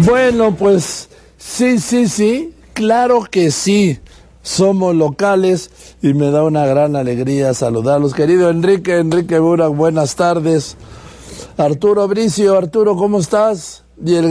Bueno, pues sí, claro que sí. Somos locales y me da una gran alegría saludarlos. Querido Enrique Burak, buenas tardes. Arturo Bricio, Arturo, ¿cómo estás? Y el